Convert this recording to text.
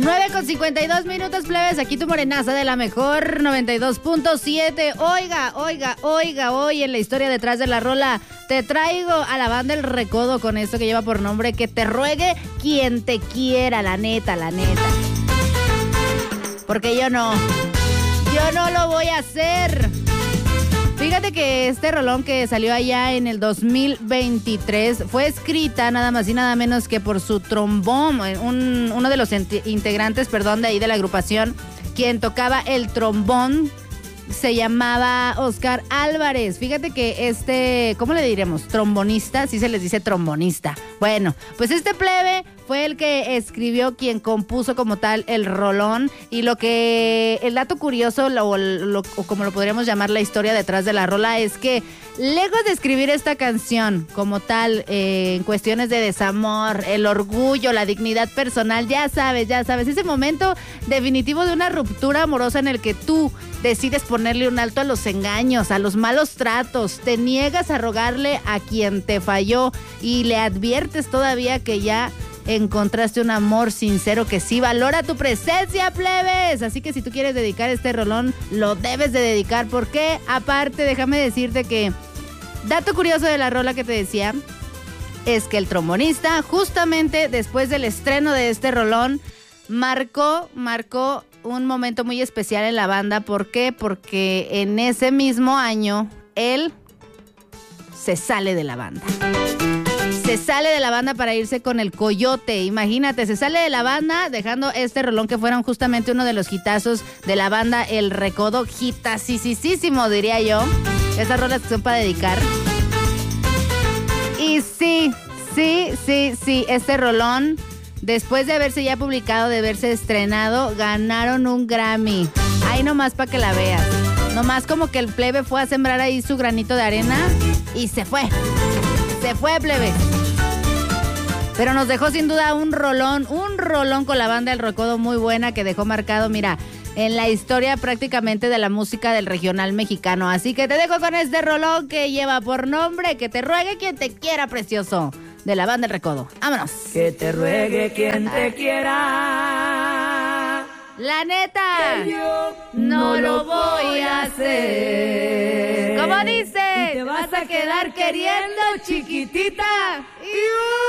9:52, plebes. Aquí tu morenaza de la mejor 92.7. Oiga, hoy en la historia detrás de la rola te traigo a la banda El Recodo con esto que lleva por nombre Que te ruegue quien te quiera, la neta. Porque yo no lo voy a hacer. Fíjate que este rolón que salió allá en el 2023 fue escrita nada más y nada menos que por su trombón, uno de los integrantes, de ahí de la agrupación, quien tocaba el trombón, se llamaba Oscar Álvarez. Fíjate que ¿cómo le diremos? Trombonista, sí se les dice trombonista. Bueno, pues este plebe fue el que escribió, quien compuso como tal el rolón, y el dato curioso, o como lo podríamos llamar, la historia detrás de la rola, es que lejos de escribir esta canción como tal, en cuestiones de desamor, el orgullo, la dignidad personal, ya sabes, ese momento definitivo de una ruptura amorosa en el que tú decides ponerle un alto a los engaños, a los malos tratos, te niegas a rogarle a quien te falló y le adviertes todavía que ya encontraste un amor sincero que sí valora tu presencia, plebes. Así que si tú quieres dedicar este rolón, lo debes de dedicar, porque aparte, déjame decirte que dato curioso de la rola que te decía es que el trombonista, justamente después del estreno de este rolón, marcó un momento muy especial en la banda. ¿Por qué? Porque en ese mismo año él se sale de la banda. Se sale de la banda para irse con el Coyote. Imagínate, se sale de la banda dejando este rolón que fueron justamente uno de los hitazos de la banda El Recodo. Hitasísimo, diría yo. Esas rolas que son para dedicar. Y sí, este rolón, después de haberse ya publicado, de haberse estrenado, ganaron un Grammy. Ahí nomás para que la veas. Nomás como que el plebe fue a sembrar ahí su granito de arena y se fue. Se fue, plebe. Pero nos dejó sin duda un rolón con la banda El Recodo muy buena, que dejó marcado, mira, en la historia prácticamente de la música del regional mexicano. Así que te dejo con este rolón que lleva por nombre Que te ruegue quien te quiera, precioso, de la banda El Recodo. ¡Vámonos! Que te ruegue quien te quiera. La neta, que yo no lo voy a hacer. ¿Cómo dice? Y te vas a quedar queriendo, chiquitita.